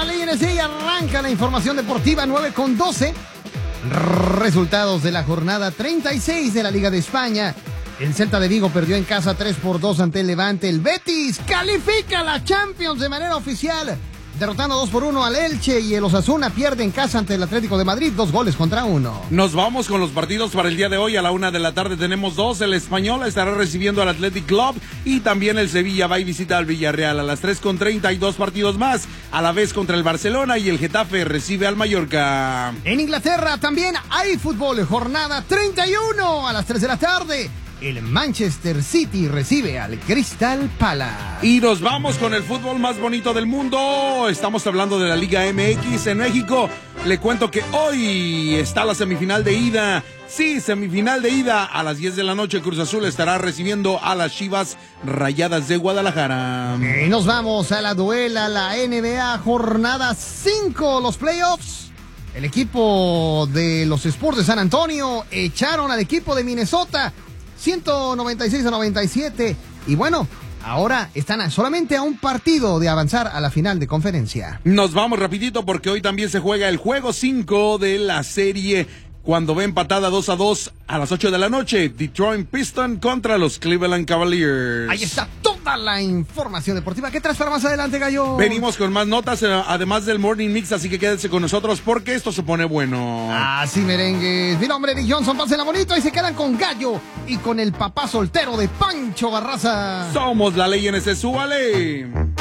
la ley NSA y arranca la información deportiva 9:12. Resultados de la jornada 36 de la Liga de España. El Celta de Vigo perdió en casa 3-2 ante el Levante. El Betis califica a la Champions de manera oficial, derrotando 2-1 al Elche, y el Osasuna pierde en casa ante el Atlético de Madrid 2-1. Nos vamos con los partidos para el día de hoy. A la 1 de la tarde tenemos dos. El Español estará recibiendo al Athletic Club y también el Sevilla va a visitar al Villarreal. A las 3:30 hay dos partidos más, a la vez contra el Barcelona y el Getafe recibe al Mallorca. En Inglaterra también hay fútbol, jornada 31 a las 3 de la tarde. El Manchester City recibe al Crystal Palace. Y nos vamos con el fútbol más bonito del mundo. Estamos hablando de la Liga MX en México. Le cuento que hoy está la semifinal de ida. Sí, semifinal de ida. A las 10 de la noche Cruz Azul estará recibiendo a las Chivas Rayadas de Guadalajara. Y nos vamos a la duela, la NBA, jornada 5, los playoffs. El equipo de los Spurs de San Antonio echaron al equipo de Minnesota 196-97. Y bueno, ahora están solamente a un partido de avanzar a la final de conferencia. Nos vamos rapidito porque hoy también se juega el juego 5 de la serie, cuando ve empatada 2-2 a las 8 de la noche. Detroit Pistons contra los Cleveland Cavaliers. Ahí está toda la información deportiva. ¿Qué traes para más adelante, Gallo? Venimos con más notas, además del Morning Mix, así que quédense con nosotros porque esto se pone bueno. Así merengues. Mi nombre es Eric Johnson, pásenla bonito y se quedan con Gallo y con el papá soltero de Pancho Barraza. Somos la ley NC, súbale.